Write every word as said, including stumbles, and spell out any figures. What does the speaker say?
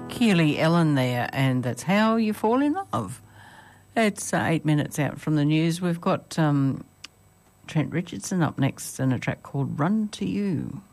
Keely Ellen there, and that's How You Fall in Love. It's uh, eight minutes out from the news. We've got um, Trent Richardson up next in a track called Run to You.